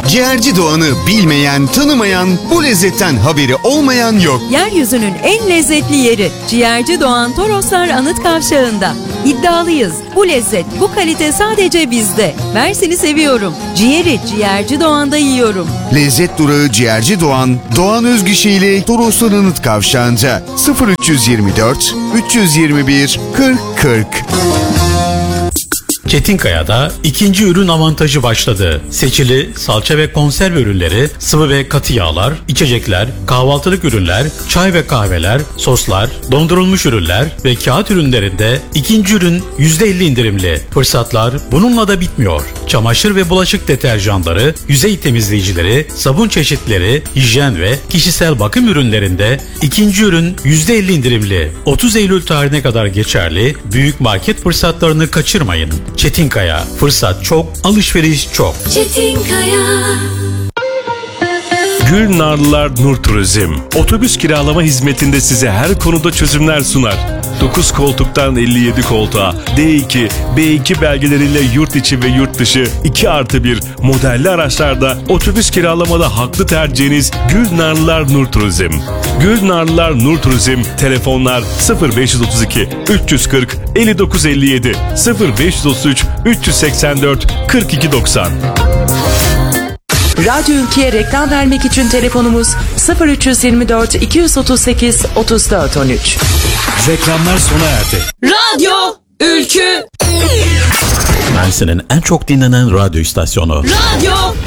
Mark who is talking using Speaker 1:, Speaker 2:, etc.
Speaker 1: Ciğerci Doğan'ı bilmeyen, tanımayan, bu lezzetten haberi olmayan yok.
Speaker 2: Yeryüzünün en lezzetli yeri Ciğerci Doğan Toroslar Anıt Kavşağı'nda. İddialıyız. Bu lezzet, bu kalite sadece bizde. Mersin'i seviyorum. Ciğeri Ciğerci Doğan'da yiyorum.
Speaker 1: Lezzet durağı Ciğerci Doğan, Doğan Özgüşe ile Toroslar Anıt Kavşağı'nda 0324 321 40 40.
Speaker 3: Çetinkaya'da ikinci ürün avantajı başladı. Seçili salça ve konserve ürünleri, sıvı ve katı yağlar, içecekler, kahvaltılık ürünler, çay ve kahveler, soslar, dondurulmuş ürünler ve kağıt ürünlerinde ikinci ürün %50 indirimli. Fırsatlar bununla da bitmiyor. Çamaşır ve bulaşık deterjanları, yüzey temizleyicileri, sabun çeşitleri, hijyen ve kişisel bakım ürünlerinde ikinci ürün %50 indirimli. 30 Eylül tarihine kadar geçerli. Büyük market fırsatlarını kaçırmayın. Çetinkaya, fırsat çok, alışveriş çok.
Speaker 4: Çetinkaya.
Speaker 5: Gülnarlılar Nur Turizm. Otobüs kiralama hizmetinde size her konuda çözümler sunar. 9 koltuktan 57 koltuğa, D2, B2 belgeleriyle yurt içi ve yurt dışı 2+1 modelli araçlarda otobüs kiralamada haklı tercihiniz Gülnarlılar Nur Turizm. Gülnarlılar Nur Turizm, telefonlar 0532 340 5957 0533 384 4290.
Speaker 6: Radyo Ülke'ye reklam vermek için telefonumuz 0324 238 34 13.
Speaker 5: Reklamlar sona erdi.
Speaker 4: Radyo Ülkü.
Speaker 3: Mersin'in en çok dinlenen radyo istasyonu.
Speaker 4: Radyo